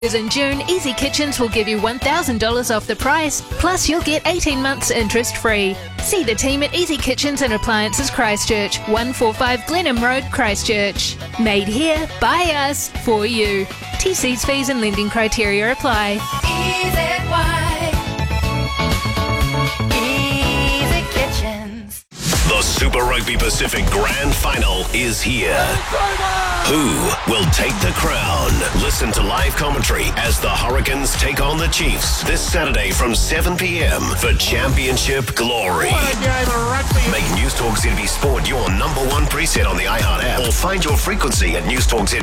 In June, Easy Kitchens will give you $1,000 off the price, plus you'll get 18 months interest-free. See the team at Easy Kitchens and Appliances Christchurch, 145 Glenham Road, Christchurch. Made here, by us, for you. TC's fees and lending criteria apply. Easy Kitchens. The Super Rugby Pacific Grand Final is here. Who will take the crown? Listen to live commentary as the Hurricanes take on the Chiefs this Saturday from 7 p.m. for Championship Glory. What a game of rugby. Make News Talk ZB Sport your number one preset on the iHeart app or find your frequency at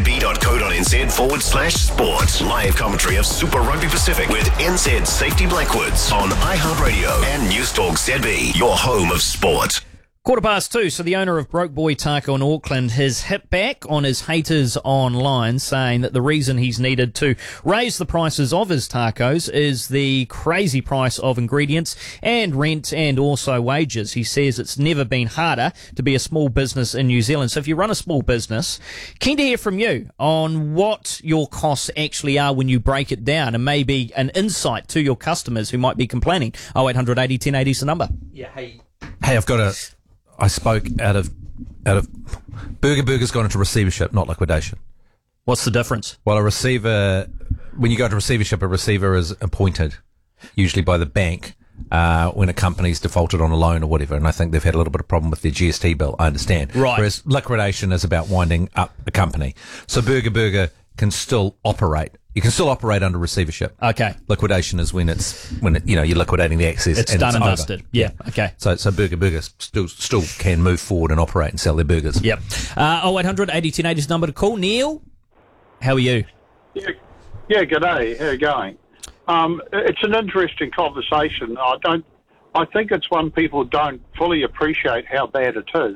newstalkzb.co.nz/sport. Live commentary of Super Rugby Pacific with NZ Safety Blackwoods on iHeartRadio and News Talk ZB, your home of sport. 2:15, so the owner of Broke Boy Taco in Auckland has hit back on his haters online, saying that the reason he's needed to raise the prices of his tacos is the crazy price of ingredients and rent and also wages. He says it's never been harder to be a small business in New Zealand. So if you run a small business, keen to hear from you on what your costs actually are when you break it down, and maybe an insight to your customers who might be complaining. 0800 80 1080 is the number. Yeah, hey, I spoke out of Burger's gone into receivership, not liquidation. What's the difference? Well, a receiver, when you go to receivership, a receiver is appointed, usually by the bank, when a company's defaulted on a loan or whatever, and I think they've had a little bit of problem with their GST bill, I understand. Right. Whereas liquidation is about winding up the company. So Burger can still operate. You can still operate under receivership. Okay. Liquidation is when you're liquidating the access. It's and done and over. dusted. Yeah. Okay. So Burger still can move forward and operate and sell their burgers. Yep. 0800 80 1080 is number to call. Neil, how are you? Yeah, g'day. How are you going? It's an interesting conversation. I think it's one people don't fully appreciate how bad it is.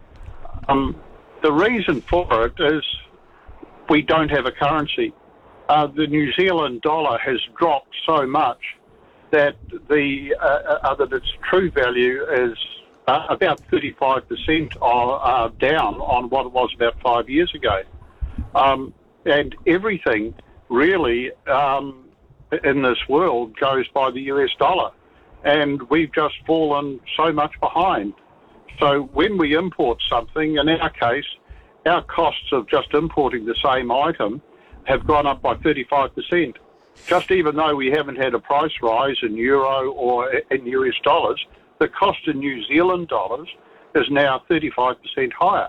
The reason for it is we don't have a currency. The New Zealand dollar has dropped so much that that its true value is about 35% down on what it was about 5 years ago. And everything really in this world goes by the US dollar. And we've just fallen so much behind. So when we import something, in our case, our costs of just importing the same item have gone up by 35%. Just even though we haven't had a price rise in euro or in US dollars, the cost in New Zealand dollars is now 35% higher.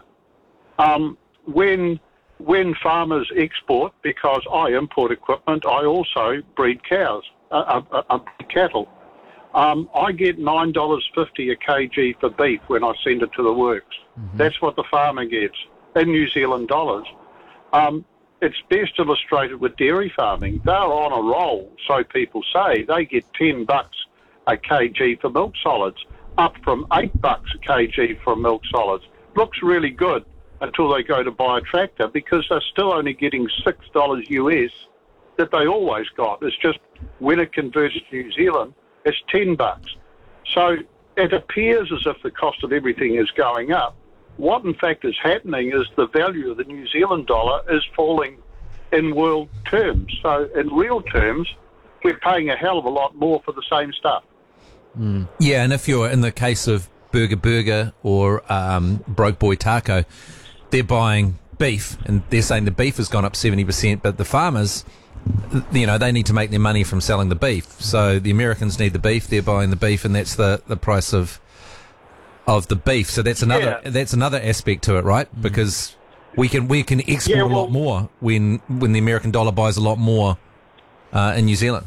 When farmers export, because I import equipment, I also breed cows, cattle. I get $9.50 a kg for beef when I send it to the works. Mm-hmm. That's what the farmer gets in New Zealand dollars. It's best illustrated with dairy farming. They're on a roll, so people say. They get $10 a kg for milk solids, up from $8 a kg for milk solids. Looks really good until they go to buy a tractor, because they're still only getting $6 US that they always got. It's just when it converts to New Zealand, it's $10. So it appears as if the cost of everything is going up. What in fact is happening is the value of the New Zealand dollar is falling in world terms. So in real terms, we're paying a hell of a lot more for the same stuff. Mm. Yeah, and if you're in the case of Burger or Broke Boy Taco, they're buying beef, and they're saying the beef has gone up 70%, but the farmers, they need to make their money from selling the beef. So the Americans need the beef, they're buying the beef, and that's the price of the beef. So that's another aspect to it, right? Because we can export a lot more when the American dollar buys a lot more in New Zealand.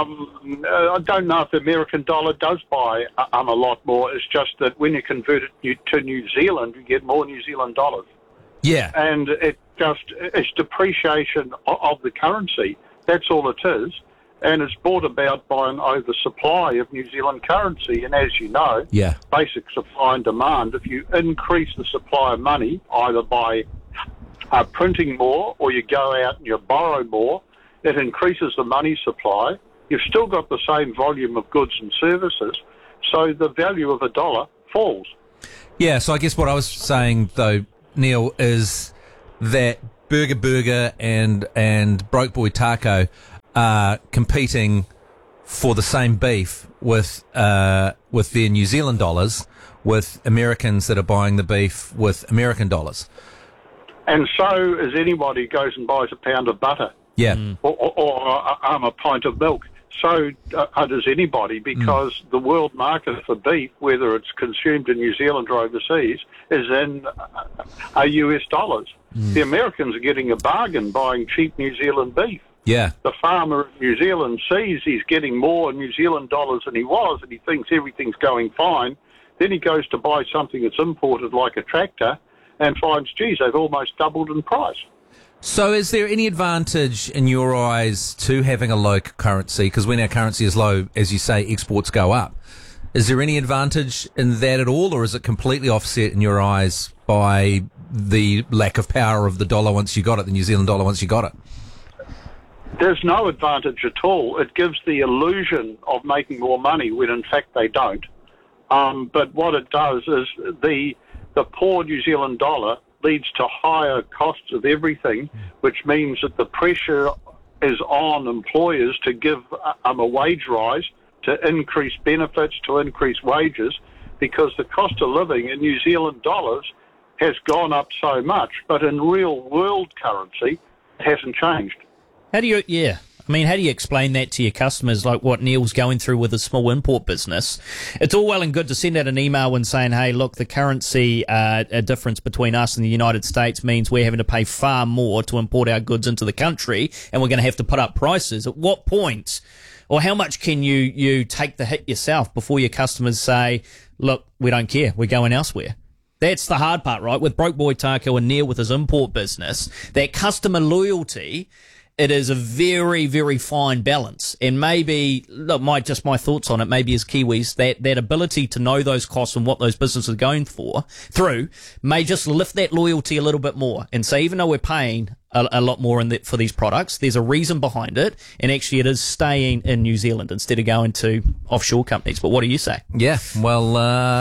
I don't know if the American dollar does buy a lot more. It's just that when you convert it to New Zealand, you get more New Zealand dollars. Yeah. And it's depreciation of the currency. That's all it is. And it's brought about by an oversupply of New Zealand currency. And as you know, basic supply and demand, if you increase the supply of money, either by printing more or you go out and you borrow more, it increases the money supply. You've still got the same volume of goods and services, so the value of a dollar falls. Yeah, so I guess what I was saying, though, Neil, is that Burger and Broke Boy Taco competing for the same beef with their New Zealand dollars, with Americans that are buying the beef with American dollars. And so as anybody goes and buys a pound of butter. Yeah. Or a pint of milk. So does anybody, because the world market for beef, whether it's consumed in New Zealand or overseas, is in US dollars. The Americans are getting a bargain buying cheap New Zealand beef. Yeah. The farmer in New Zealand sees he's getting more New Zealand dollars than he was, and he thinks everything's going fine. Then he goes to buy something that's imported like a tractor and finds, geez, they've almost doubled in price. So is there any advantage in your eyes to having a low currency? Because when our currency is low, as you say, exports go up. Is there any advantage in that at all, or is it completely offset in your eyes by the lack of power of the dollar once you got it, the New Zealand dollar once you got it? There's no advantage at all. It gives the illusion of making more money when in fact they don't. But what it does is the poor New Zealand dollar leads to higher costs of everything, which means that the pressure is on employers to give a wage rise, to increase benefits, to increase wages, because the cost of living in New Zealand dollars has gone up so much, but in real world currency, it hasn't changed. How do you explain that to your customers, like what Neil's going through with a small import business? It's all well and good to send out an email and saying, hey, look, the currency difference between us and the United States means we're having to pay far more to import our goods into the country, and we're going to have to put up prices. At what point, or how much can you take the hit yourself before your customers say, look, we don't care, we're going elsewhere? That's the hard part, right? With Broke Boy Taco and Neil with his import business, that customer loyalty, it is a very, very fine balance. And maybe, look, my thoughts on it, maybe as Kiwis, that ability to know those costs and what those businesses are going through may just lift that loyalty a little bit more and say, even though we're paying a lot more for these products, there's a reason behind it, and actually it is staying in New Zealand instead of going to offshore companies. But what do you say? Yeah, well,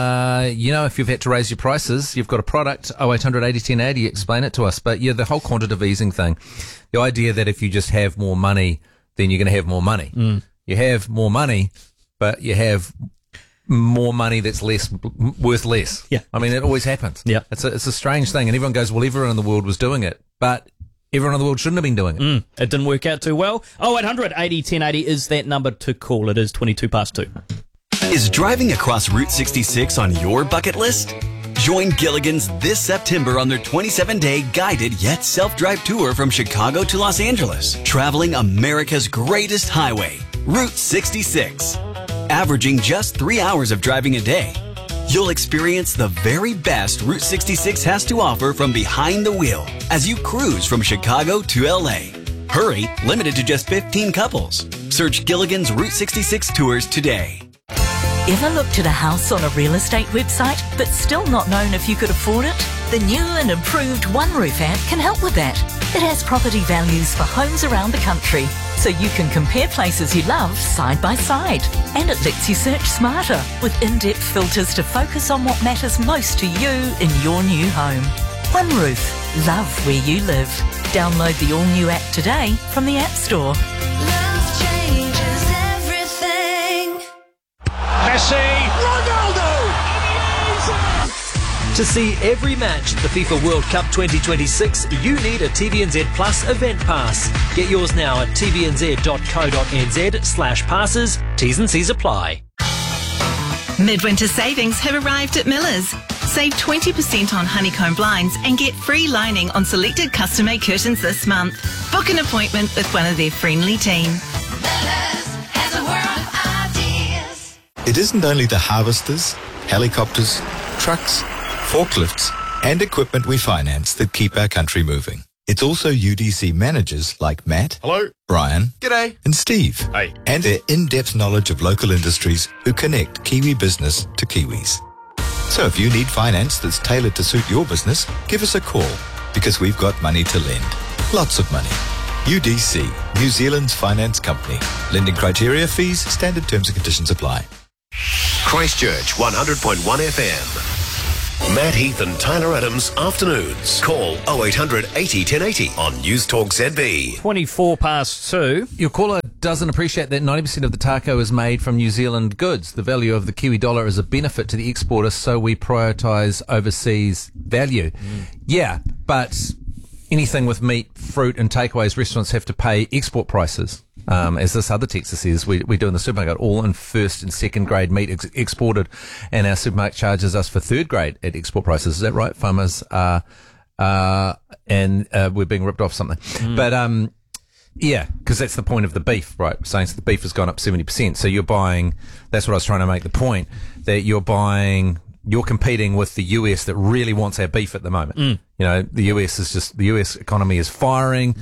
if you've had to raise your prices, you've got a product, 0800 80 10 80, explain it to us. But yeah, the whole quantitative easing thing, the idea that if you just have more money, then you're going to have more money. You have more money, but you have more money that's worth less. Yeah. I mean, it always happens. Yeah. It's a strange thing, and everyone goes, well, everyone in the world was doing it, but everyone in the world shouldn't have been doing it. It didn't work out too well. 0800 80 1080 is that number to call. It is 2. Is driving across Route 66 on your bucket list? Join Gilligan's this September on their 27-day guided yet self-drive tour from Chicago to Los Angeles, traveling America's greatest highway, Route 66. Averaging just 3 hours of driving a day, you'll experience the very best Route 66 has to offer from behind the wheel as you cruise from Chicago to LA. Hurry, limited to just 15 couples. Search Gilligan's Route 66 Tours today. Ever looked at a house on a real estate website but still not known if you could afford it? The new and improved OneRoof app can help with that. It has property values for homes around the country, so you can compare places you love side by side. And it lets you search smarter with in-depth filters to focus on what matters most to you in your new home. OneRoof. Love where you live. Download the all-new app today from the App Store. Love changes everything. Messi, Ronaldo! To see every match at the FIFA World Cup 2026, you need a TVNZ Plus event pass. Get yours now at tvnz.co.nz/passes. T's and C's apply. Midwinter savings have arrived at Miller's. Save 20% on honeycomb blinds and get free lining on selected custom-made curtains this month. Book an appointment with one of their friendly team. Miller's has a world of ideas. It isn't only the harvesters, helicopters, trucks, forklifts, and equipment we finance that keep our country moving. It's also UDC managers like Matt, hello, Brian, g'day, and Steve, hey, and their in-depth knowledge of local industries who connect Kiwi business to Kiwis. So if you need finance that's tailored to suit your business, give us a call, because we've got money to lend. Lots of money. UDC, New Zealand's finance company. Lending criteria, fees, standard terms and conditions apply. Christchurch 100.1 FM. Matt Heath and Tyler Adams afternoons. Call 0800 80 1080 on News Talk ZB. 2. Your caller doesn't appreciate that 90% of the taco is made from New Zealand goods. The value of the Kiwi dollar is a benefit to the exporter, so we prioritise overseas value. Yeah, but anything with meat, fruit and takeaways, restaurants have to pay export prices. As this other texter says, we do in the supermarket, all in first and second grade meat exported, and our supermarket charges us for third grade at export prices. Is that right? Farmers are, and we're being ripped off something. But, yeah, because that's the point of the beef, right? Saying the beef has gone up 70%. So you're buying, that's what I was trying to make the point, that you're competing with the US that really wants our beef at the moment. You know, the US economy is firing.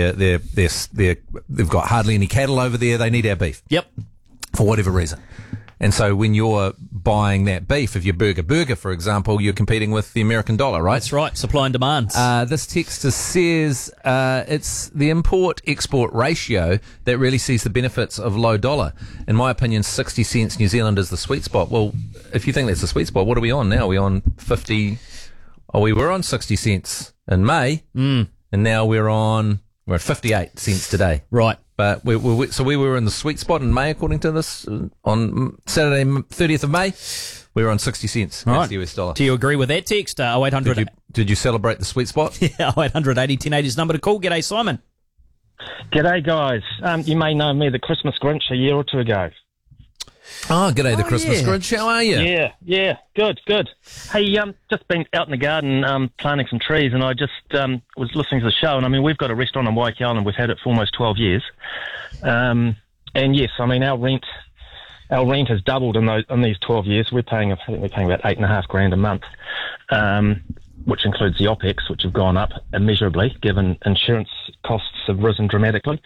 They've got hardly any cattle over there. They need our beef. Yep. For whatever reason. And so when you're buying that beef, if you're Burger, for example, you're competing with the American dollar, right? That's right. Supply and demand. This texter says it's the import-export ratio that really sees the benefits of low dollar. In my opinion, 60 cents New Zealand is the sweet spot. Well, if you think that's the sweet spot, what are we on now? Are we on 50? Oh, we were on 60 cents in May, and now we're at 58 cents today. Right. But we were in the sweet spot in May, according to this, on Saturday, 30th of May. We were on 60 cents. Right. That's the US dollar. Do you agree with that text? 0800. Did you celebrate the sweet spot? Yeah, 0800 80 1080 is number to call. G'day, Simon. G'day, guys. You may know me, the Christmas Grinch, a year or two ago. Oh, g'day, the Christmas Grinch. How are you? Yeah. Good. Hey, just been out in the garden planting some trees, and I just was listening to the show. And I mean, we've got a restaurant on Waikiki Island. We've had it for almost 12 years. And yes, I mean, our rent has doubled in these 12 years. I think we're paying about $8,500 a month, which includes the OPEX, which have gone up immeasurably, given insurance costs have risen dramatically.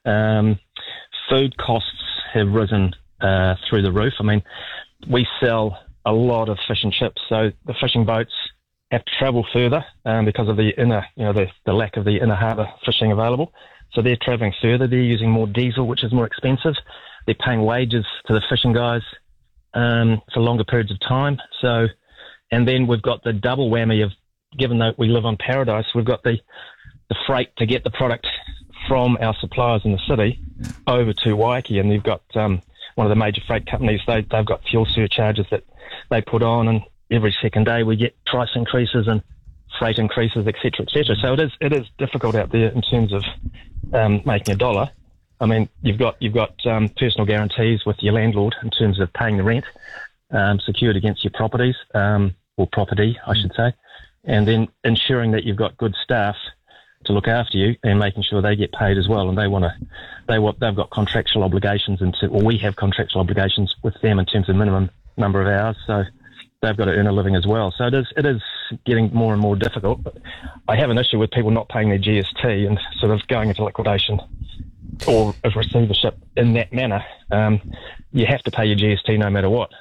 Food costs have risen through the roof. I mean, we sell a lot of fish and chips, so the fishing boats have to travel further because of the the lack of the inner harbour fishing available. So they're travelling further. They're using more diesel, which is more expensive. They're paying wages to the fishing guys for longer periods of time. So, and then we've got the double whammy of, given that we live on paradise, we've got the freight to get the product from our suppliers in the city over to Waikiki, and you've got one of the major freight companies, they've got fuel surcharges that they put on, and every second day we get price increases and freight increases, et cetera, et cetera. So it is difficult out there in terms of making a dollar. I mean, you've got personal guarantees with your landlord in terms of paying the rent, secured against your properties, or property, I should say, and then ensuring that you've got good staff to look after you and making sure they get paid as well. And they've got contractual obligations, we have contractual obligations with them in terms of minimum number of hours. So they've got to earn a living as well. So it is getting more and more difficult. But I have an issue with people not paying their GST and sort of going into liquidation or a receivership in that manner. You have to pay your GST no matter what.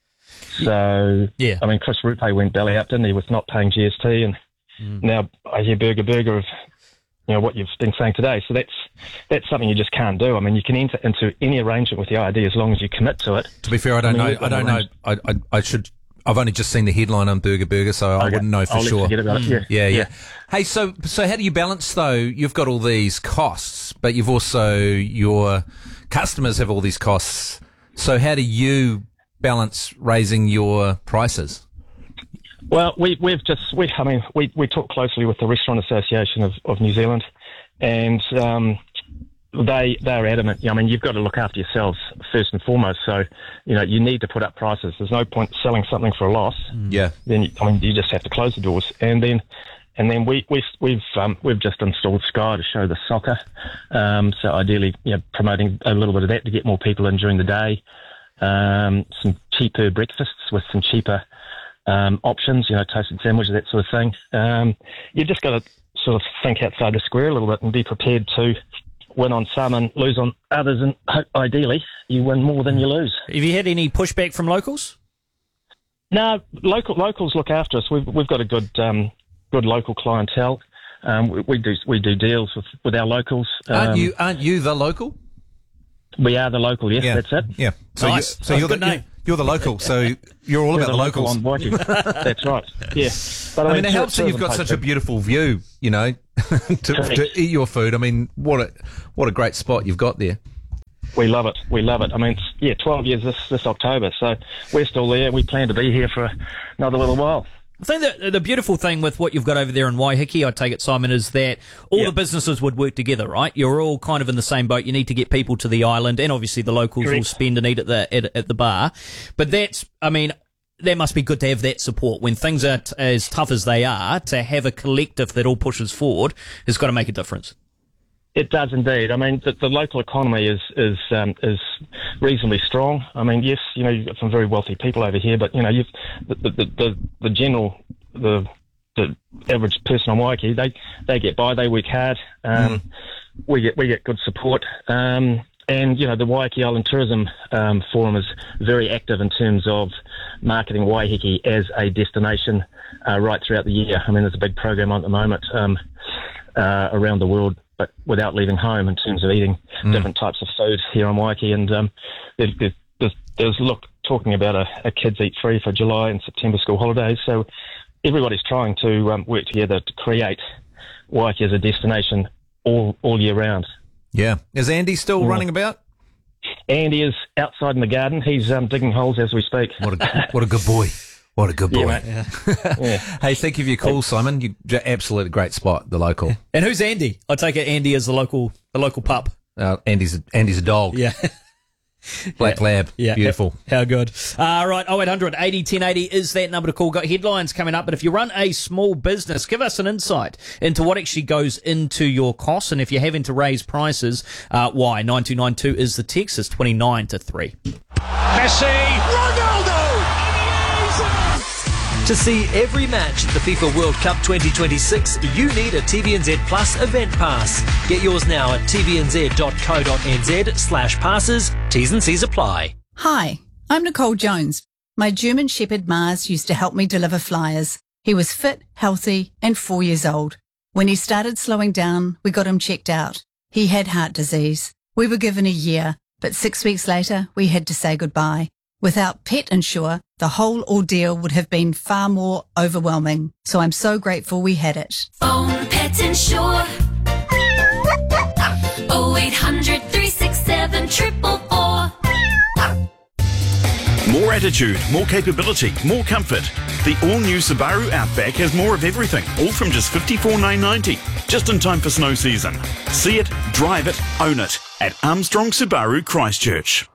So, yeah. I mean, Chris Rupe went belly up, didn't he, with not paying GST, and now I hear Burger of what you've been saying today. So that's something you just can't do. I mean, you can enter into any arrangement with the ID as long as you commit to it. To be fair, I don't know. I've only just seen the headline on Burger, so I wouldn't know for I'll sure. Forget about it. Yeah. Hey, so how do you balance though? You've got all these costs, but you've also, your customers have all these costs. So how do you balance raising your prices? Well, we talk closely with the Restaurant Association of New Zealand, and they're adamant. I mean, you've got to look after yourselves first and foremost. So, you need to put up prices. There's no point selling something for a loss. Yeah. Then you just have to close the doors. And then we've just installed Sky to show the soccer. So ideally, promoting a little bit of that to get more people in during the day. Some cheaper breakfasts with some cheaper options, toasted sandwiches, that sort of thing. You've just got to sort of think outside the square a little bit and be prepared to win on some and lose on others, and ideally you win more than you lose. Have you had any pushback from locals? No, locals look after us. We've got a good local clientele. We do deals with our locals. Aren't you the local? We are the local, yes, yeah. that's it. Yeah. So nice. you're good name. You're the local, so you're all about the locals. On Waikiki. That's right. Yeah. But I mean, it helps that you've got such a beautiful view, you know, to eat your food. I mean, what a great spot you've got there. We love it. We love it. I mean, 12 years this October, so we're still there. We plan to be here for another little while. I think that the beautiful thing with what you've got over there in Waiheke, I take it, Simon, is that all the businesses would work together, right? You're all kind of in the same boat. You need to get people to the island, and obviously the locals will spend and eat at the bar. But that must be good to have that support when things are as tough as they are. To have a collective that all pushes forward has got to make a difference. It does indeed. I mean, the local economy is reasonably strong. I mean, yes, you know, you've got some very wealthy people over here, but you know, the average person on Waikiki, they get by, they work hard. We get good support. And you know, the Waikiki Island Tourism Forum is very active in terms of marketing Waiheke as a destination right throughout the year. I mean, there's a big program on at the moment around the world, but without leaving home, in terms of eating different types of food here on Waikiki. And there's talking about a kids eat free for July and September school holidays. So everybody's trying to work together to create Waikiki as a destination all year round. Yeah. Is Andy still running about? Andy is outside in the garden. He's digging holes as we speak. What a good boy. What a good boy. Yeah, yeah. Hey, thank you for your call, Simon. You're absolutely great spot, the local. And who's Andy? I take it Andy is the local pup. Andy's a dog. Yeah. Black lab. Yeah. Beautiful. How good. Right, 0800 80 1080 is that number to call. Got headlines coming up, but if you run a small business, give us an insight into what actually goes into your costs, and if you're having to raise prices, why? 9292 is the text. It's 29 to 3. Messi, Ronaldo. To see every match at the FIFA World Cup 2026, you need a TVNZ Plus event pass. Get yours now at tvnz.co.nz/passes. T's and C's apply. Hi, I'm Nicole Jones. My German Shepherd Mars used to help me deliver flyers. He was fit, healthy, and 4 years old. When he started slowing down, we got him checked out. He had heart disease. We were given a year, but 6 weeks later, we had to say goodbye. Without Pet Insure, the whole ordeal would have been far more overwhelming. So I'm so grateful we had it. Phone Pet Insure. 0800 367 444. More attitude, more capability, more comfort. The all-new Subaru Outback has more of everything, all from just $54,990. Just in time for snow season. See it, drive it, own it at Armstrong Subaru Christchurch.